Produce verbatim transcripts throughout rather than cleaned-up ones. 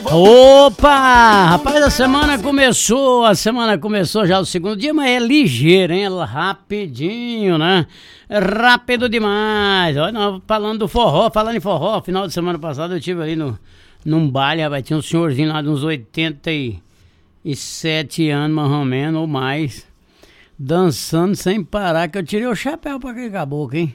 Opa! Rapaz, a semana começou, a semana começou já o segundo dia, mas é ligeiro, hein? É rapidinho, né? É rápido demais. Olha, nós falando do forró, falando em forró, final de semana passada eu estive ali no, num baile, rapaz, tinha um senhorzinho lá de uns oitenta e sete anos, mais ou menos, ou mais, dançando sem parar, que eu tirei o chapéu pra aquele caboclo, hein?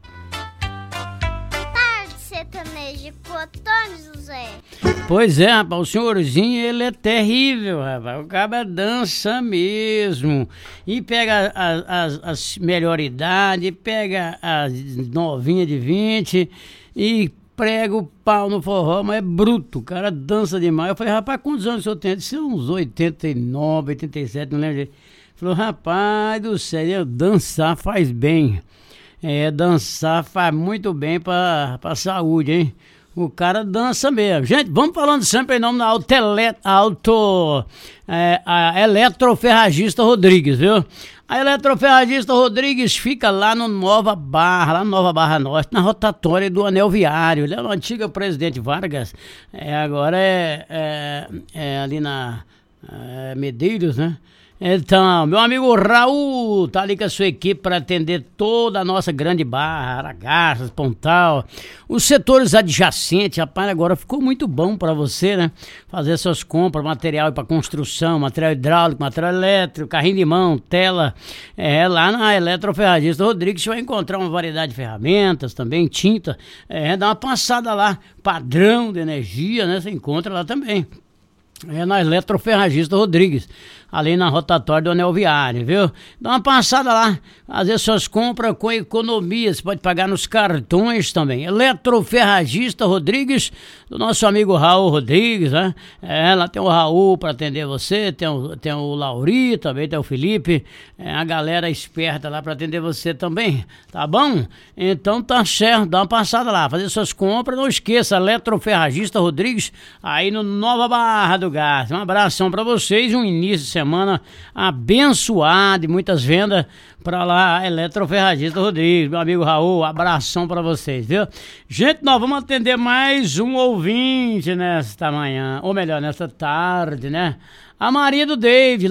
Sertanejo Cotone, José. Pois é, rapaz, o senhorzinho, ele é terrível, rapaz, o cara dança mesmo, e pega as, as, as melhor idade, pega as novinhas de vinte e prega o pau no forró, mas é bruto, o cara dança demais. Eu falei, rapaz, quantos anos o senhor tem? Ele disse, uns oitenta e nove, oitenta e sete, não lembro. Ele falou, rapaz do céu, dançar faz bem. É, dançar faz muito bem pra, pra saúde, hein? O cara dança mesmo. Gente, vamos falando sempre em nome da Auto, auto é, a Eletroferragista Rodrigues, viu? A Eletroferragista Rodrigues fica lá no Nova Barra, lá no Nova Barra Norte, na rotatória do Anel Viário. Ele é o antigo presidente Vargas, é, agora é, é, é ali na é, Medeiros, né? Então, meu amigo Raul tá ali com a sua equipe para atender toda a nossa grande barra, Aragaças, Pontal, os setores adjacentes. Rapaz, agora ficou muito bom para você, né? Fazer suas compras, material para construção, material hidráulico, material elétrico, carrinho de mão, tela. É, lá na Eletroferragista Rodrigues você vai encontrar uma variedade de ferramentas, também tinta. É, dá uma passada lá, padrão de energia, né? Você encontra lá também. É na Eletroferragista Rodrigues, ali na rotatória do Anel Viário, viu? Dá uma passada lá, fazer suas compras com economia, você pode pagar nos cartões também. Eletroferragista Rodrigues, do nosso amigo Raul Rodrigues, né? É, lá tem o Raul para atender você, tem o, tem o Lauri também, tem o Felipe, é, a galera esperta lá para atender você também, tá bom? Então tá certo, dá uma passada lá, fazer suas compras, não esqueça, Eletroferragista Rodrigues, aí no Nova Barra do Gás. Um abração para vocês, um início de semana abençoado e muitas vendas para lá, Eletroferragista Rodrigues, meu amigo Raul, abração para vocês, viu? Gente, nós vamos atender mais um ouvinte nesta manhã, ou melhor, nesta tarde, né? A Maria do David,